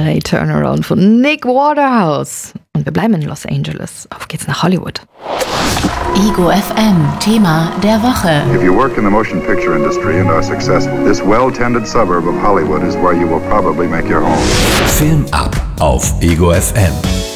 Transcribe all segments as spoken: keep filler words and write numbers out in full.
L A Turnaround von Nick Waterhouse. Und wir bleiben in Los Angeles. Auf geht's nach Hollywood. Ego F M, Thema der Woche. If you work in the motion picture industry and are successful, this well-tended suburb of Hollywood is where you will probably make your home. Film ab auf Ego F M.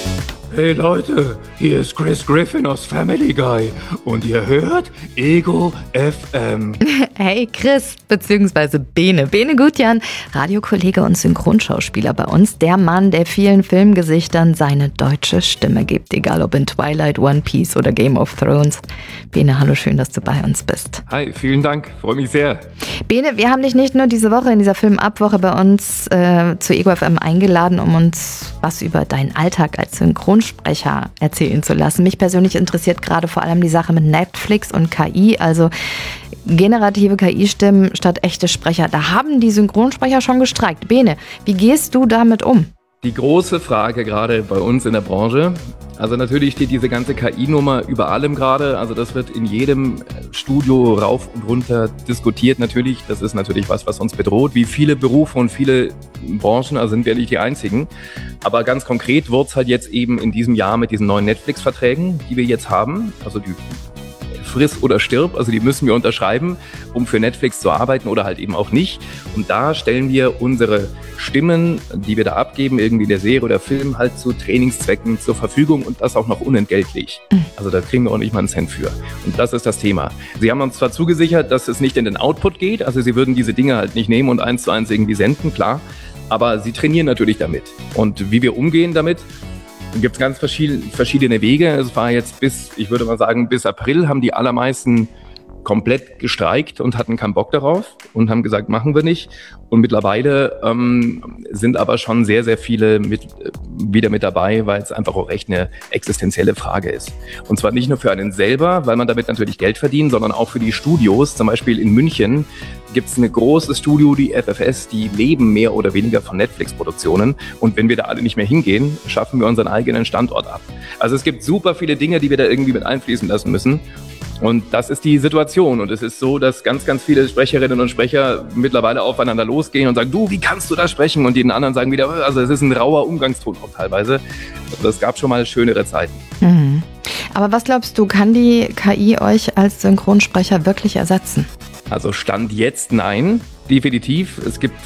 Hey Leute, hier ist Chris Griffin aus Family Guy und ihr hört Ego F M. Hey Chris, beziehungsweise Bene. Bene Gutjan, Radiokollege und Synchronschauspieler bei uns. Der Mann, der vielen Filmgesichtern seine deutsche Stimme gibt, egal ob in Twilight, One Piece oder Game of Thrones. Bene, hallo, schön, dass du bei uns bist. Hi, vielen Dank, freue mich sehr. Bene, wir haben dich nicht nur diese Woche in dieser Film-Ab-Woche bei uns äh, zu Ego F M eingeladen, um uns was über deinen Alltag als Synchronsprecher erzählen zu lassen. Mich persönlich interessiert gerade vor allem die Sache mit Netflix und K I, also generative K I-Stimmen statt echte Sprecher. Da haben die Synchronsprecher schon gestreikt. Bene, wie gehst du damit um? Die große Frage gerade bei uns in der Branche, also natürlich steht diese ganze K I-Nummer über allem gerade, also das wird in jedem Studio rauf und runter diskutiert natürlich, das ist natürlich was, was uns bedroht, wie viele Berufe und viele Branchen, also sind wir nicht die einzigen, aber ganz konkret wird es halt jetzt eben in diesem Jahr mit diesen neuen Netflix-Verträgen, die wir jetzt haben, also die friss oder stirb, also die müssen wir unterschreiben, um für Netflix zu arbeiten oder halt eben auch nicht. Und da stellen wir unsere Stimmen, die wir da abgeben, irgendwie in der Serie oder Film, halt zu Trainingszwecken zur Verfügung und das auch noch unentgeltlich. Also da kriegen wir auch nicht mal einen Cent für. Und das ist das Thema. Sie haben uns zwar zugesichert, dass es nicht in den Output geht, also sie würden diese Dinge halt nicht nehmen und eins zu eins irgendwie senden, klar, aber sie trainieren natürlich damit. Und wie wir umgehen damit, gibt es ganz verschiedene Wege. Es war jetzt bis, ich würde mal sagen, bis April haben die allermeisten komplett gestreikt und hatten keinen Bock darauf und haben gesagt, machen wir nicht. Und mittlerweile ähm, sind aber schon sehr, sehr viele mit, äh, wieder mit dabei, weil es einfach auch echt eine existenzielle Frage ist. Und zwar nicht nur für einen selber, weil man damit natürlich Geld verdient, sondern auch für die Studios. Zum Beispiel in München gibt es ein großes Studio, die F F S, die leben mehr oder weniger von Netflix-Produktionen. Und wenn wir da alle nicht mehr hingehen, schaffen wir unseren eigenen Standort ab. Also es gibt super viele Dinge, die wir da irgendwie mit einfließen lassen müssen. Und das ist die Situation. Und es ist so, dass ganz, ganz viele Sprecherinnen und Sprecher mittlerweile aufeinander losgehen und sagen, du, wie kannst du da sprechen? Und den anderen sagen wieder, also es ist ein rauer Umgangston auch teilweise. Also es gab schon mal schönere Zeiten. Mhm. Aber was glaubst du, kann die K I euch als Synchronsprecher wirklich ersetzen? Also Stand jetzt nein, definitiv. Es gibt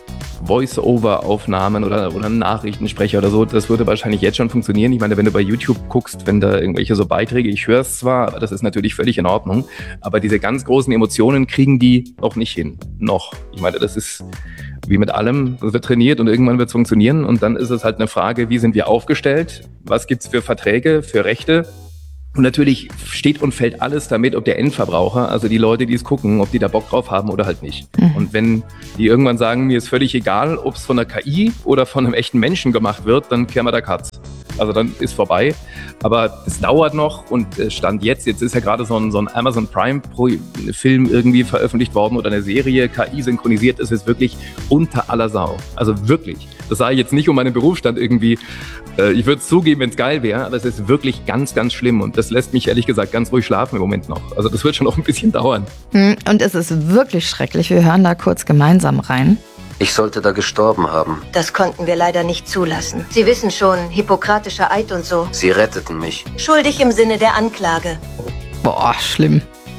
Voice-Over-Aufnahmen oder, oder Nachrichtensprecher oder so, das würde wahrscheinlich jetzt schon funktionieren. Ich meine, wenn du bei YouTube guckst, wenn da irgendwelche so Beiträge, ich höre es zwar, aber das ist natürlich völlig in Ordnung, aber diese ganz großen Emotionen kriegen die noch nicht hin. Noch. Ich meine, das ist wie mit allem, das wird trainiert und irgendwann wird es funktionieren und dann ist es halt eine Frage, wie sind wir aufgestellt, was gibt's für Verträge, für Rechte? Und natürlich steht und fällt alles damit, ob der Endverbraucher, also die Leute, die es gucken, ob die da Bock drauf haben oder halt nicht. Mhm. Und wenn die irgendwann sagen, mir ist völlig egal, ob es von der K I oder von einem echten Menschen gemacht wird, dann kehren wir da Katz. Also dann ist vorbei. Aber es dauert noch und Stand jetzt, jetzt ist ja gerade so ein, so ein Amazon Prime-Film irgendwie veröffentlicht worden oder eine Serie, K I synchronisiert, ist es wirklich unter aller Sau. Also wirklich. Das sage ich jetzt nicht um meinen Berufsstand irgendwie. Äh, ich würde es zugeben, wenn es geil wäre, aber es ist wirklich ganz, ganz schlimm und das lässt mich ehrlich gesagt ganz ruhig schlafen im Moment noch. Also das wird schon noch ein bisschen dauern. Und es ist wirklich schrecklich. Wir hören da kurz gemeinsam rein. Ich sollte da gestorben haben. Das konnten wir leider nicht zulassen. Sie wissen schon, hippokratischer Eid und so. Sie retteten mich. Schuldig im Sinne der Anklage. Boah, schlimm.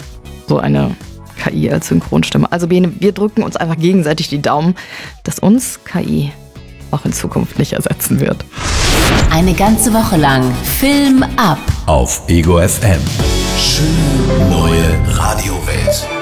So eine K I als Synchronstimme. Also Bene, wir drücken uns einfach gegenseitig die Daumen, dass uns K I auch in Zukunft nicht ersetzen wird. Eine ganze Woche lang Film ab auf Ego F M. Schöne neue Radiowelt.